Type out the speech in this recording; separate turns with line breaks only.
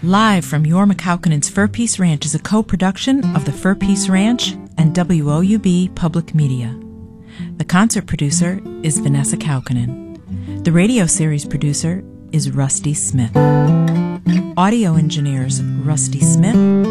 Live from Jorma Kaukonen's Fur Peace Ranch is a co-production of the Fur Peace Ranch and WOUB Public Media. The concert producer is Vanessa Kaukonen. The radio series producer is Rusty Smith. Audio engineers Rusty Smith